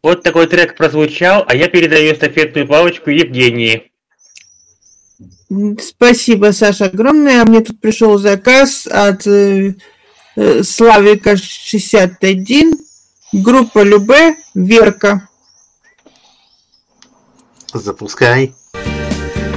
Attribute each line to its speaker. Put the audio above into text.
Speaker 1: Вот такой трек прозвучал, а я передаю эстафетную палочку Евгении.
Speaker 2: Спасибо, Саша, огромное. Мне тут пришел заказ от Славика 61, группа Любэ, Верка.
Speaker 3: Запускай.